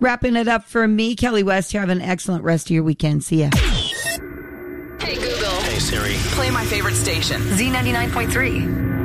Wrapping it up for me, Kelly West here. Have an excellent rest of your weekend. See ya. Hey, Google. Hey, Siri. Play my favorite station. Z99.3.